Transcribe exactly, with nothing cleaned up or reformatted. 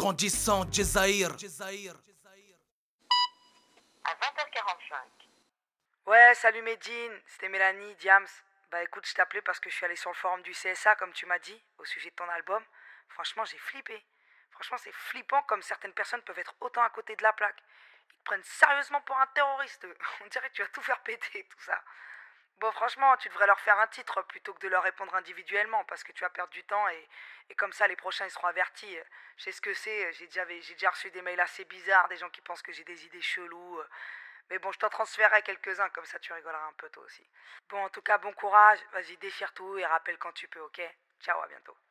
grandissant, Jazair. À vingt heures quarante-cinq. Ouais, salut Medine, c'était Mélanie, Diams. Bah écoute, je t'appelais parce que je suis allé sur le forum du C S A, comme tu m'as dit, au sujet de ton album. Franchement, j'ai flippé. Franchement, c'est flippant comme certaines personnes peuvent être autant à côté de la plaque. Ils te prennent sérieusement pour un terroriste. On dirait que tu vas tout faire péter, tout ça. Bon, franchement, tu devrais leur faire un titre plutôt que de leur répondre individuellement parce que tu vas perdre du temps et, et comme ça, les prochains, ils seront avertis. Je sais ce que c'est, j'ai déjà, j'ai déjà reçu des mails assez bizarres, des gens qui pensent que j'ai des idées cheloues. Mais bon, je t'en transférerai quelques-uns, comme ça tu rigoleras un peu toi aussi. Bon, en tout cas, bon courage, vas-y, déchire tout et rappelle quand tu peux, ok? Ciao, à bientôt.